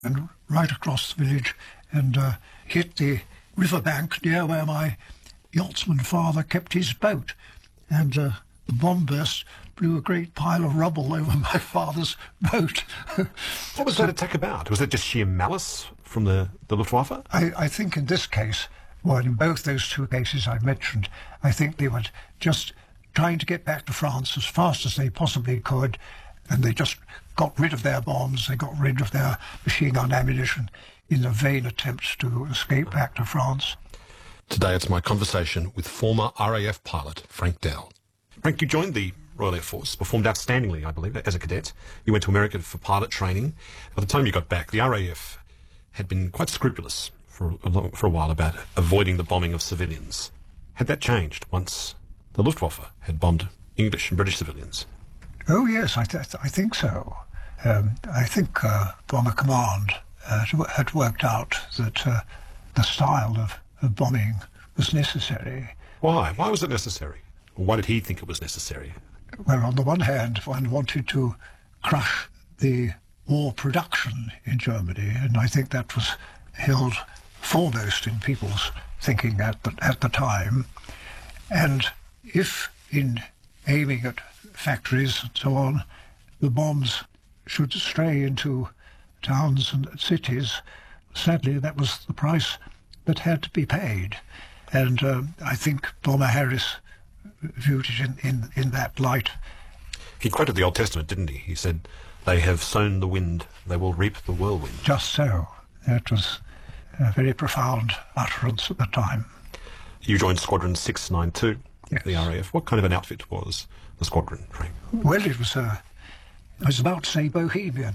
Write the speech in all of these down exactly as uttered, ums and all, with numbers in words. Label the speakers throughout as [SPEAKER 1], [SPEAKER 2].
[SPEAKER 1] and right across the village and uh, hit the riverbank near where my yachtsman father kept his boat. And uh, the bomb burst blew a great pile of rubble over my father's boat.
[SPEAKER 2] What was so, that attack about? Was it just sheer malice from the, the Luftwaffe?
[SPEAKER 1] I, I think in this case, well, in both those two cases I mentioned, I think they were just trying to get back to France as fast as they possibly could, and they just got rid of their bombs, they got rid of their machine gun ammunition in a vain attempt to escape back to France.
[SPEAKER 2] Today it's my conversation with former R A F pilot Frank Dell. Frank, you joined the Royal Air Force, performed outstandingly, I believe, as a cadet. You went to America for pilot training. By the time you got back, the R A F had been quite scrupulous for a, long, for a while about avoiding the bombing of civilians. Had that changed once the Luftwaffe had bombed English and British civilians?
[SPEAKER 1] Oh, yes, I, th I think so. Um, I think uh, Bomber Command uh, had worked out that uh, the style of, of bombing was necessary.
[SPEAKER 2] Why? Why was it necessary? Or why did he think it was necessary?
[SPEAKER 1] Well, on the one hand, one wanted to crush the war production in Germany, and I think that was held foremost in people's thinking at the, at the time. And if, in aiming at factories and so on, the bombs should stray into towns and cities, sadly that was the price that had to be paid. And uh, I think Bomber Harris viewed it in, in, in that light.
[SPEAKER 2] He quoted the Old Testament, didn't he? He said, "They have sown the wind, they will reap the whirlwind."
[SPEAKER 1] Just so. That was a very profound utterance at the time.
[SPEAKER 2] You joined Squadron six ninety-two,
[SPEAKER 1] yes.
[SPEAKER 2] The R A F. What kind of an outfit was the squadron, Frank?
[SPEAKER 1] Well, it was, uh, I was about to say bohemian.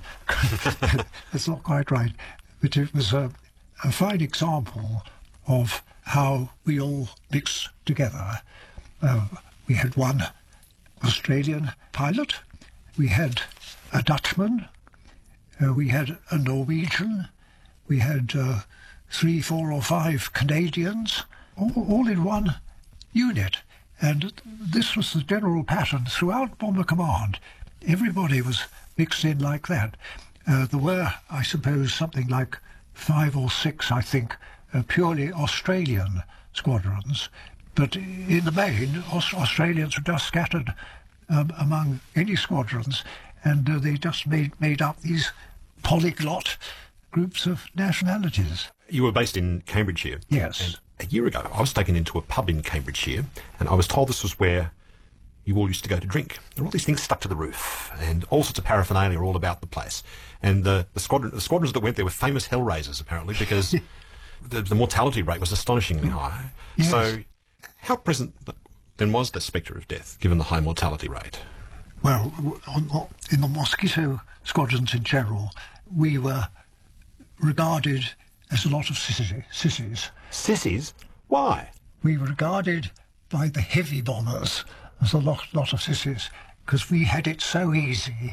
[SPEAKER 1] That's not quite right. But it was a, a fine example of how we all mixed together. Uh, we had one Australian pilot, we had a Dutchman, uh, we had a Norwegian, we had uh, three, four or five Canadians, all, all in one unit. And this was the general pattern throughout Bomber Command. Everybody was mixed in like that. Uh, there were, I suppose, something like five or six, I think, uh, purely Australian squadrons. But in the main, Aus Australians were just scattered um, among any squadrons, and uh, they just made, made up these polyglot groups of nationalities.
[SPEAKER 2] You were based in Cambridgeshire.
[SPEAKER 1] Yes.
[SPEAKER 2] And a year ago, I was taken into a pub in Cambridgeshire, and I was told this was where you all used to go to drink. There were all these things stuck to the roof, and all sorts of paraphernalia all about the place. And the, the, squadron, the squadrons that went there were famous hellraisers, apparently, because the, the mortality rate was astonishingly high.
[SPEAKER 1] Yes.
[SPEAKER 2] So how present then was the spectre of death, given the high mortality rate?
[SPEAKER 1] Well, on, on, in the Mosquito squadrons in general, we were regarded as a lot of sissy, sissies.
[SPEAKER 2] Sissies? Why?
[SPEAKER 1] We were regarded by the heavy bombers as a lot, lot of sissies, because we had it so easy.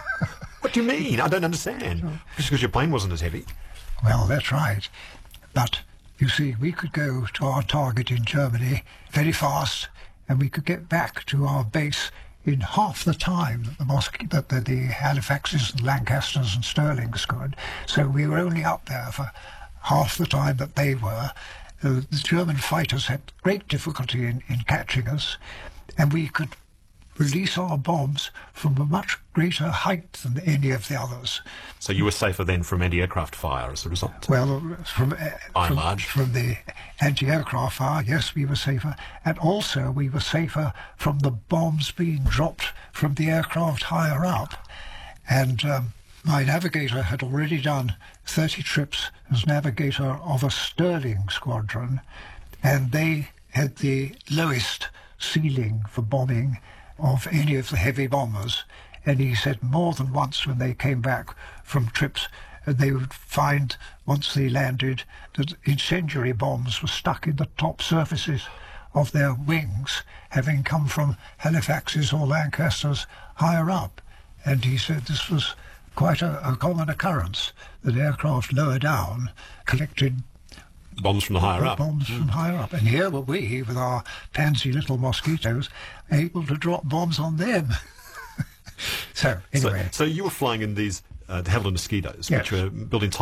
[SPEAKER 2] What do you mean? I don't understand. Just because your plane wasn't as heavy?
[SPEAKER 1] Well, that's right. But, you see, we could go to our target in Germany very fast, and we could get back to our base in half the time that the, Mosque that the, the Halifaxes and Lancasters and Stirlings could. So we were only up there for half the time that they were. Uh, the German fighters had great difficulty in, in catching us, and we could release our bombs from a much greater height than any of the others.
[SPEAKER 2] So you were safer then from anti-aircraft fire as a result?
[SPEAKER 1] Well, from, uh,
[SPEAKER 2] by and
[SPEAKER 1] from,
[SPEAKER 2] large.
[SPEAKER 1] from the anti-aircraft fire, yes, we were safer. And also we were safer from the bombs being dropped from the aircraft higher up. And um, my navigator had already done thirty trips as navigator of a Stirling squadron, and they had the lowest ceiling for bombing of any of the heavy bombers. And he said more than once when they came back from trips, uh, they would find, once they landed, that incendiary bombs were stuck in the top surfaces of their wings, having come from Halifaxes or Lancasters higher up. And he said this was quite a, a common occurrence, that aircraft lower down collected
[SPEAKER 2] bombs from the higher up.
[SPEAKER 1] Bombs mm. from higher up. And here were we, with our pansy little Mosquitoes, able to drop bombs on them. So, anyway.
[SPEAKER 2] So, so you were flying in these uh, de Havilland Mosquitoes,
[SPEAKER 1] yes.
[SPEAKER 2] which were built in